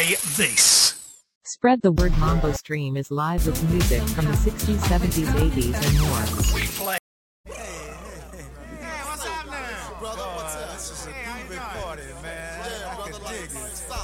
play this. Spread the word. Mambo Stream is live with music from the 60s, 70s, 80s, and more. We play. Hey, what's up now? Brother, what's up? This is a party, man. I can dig it.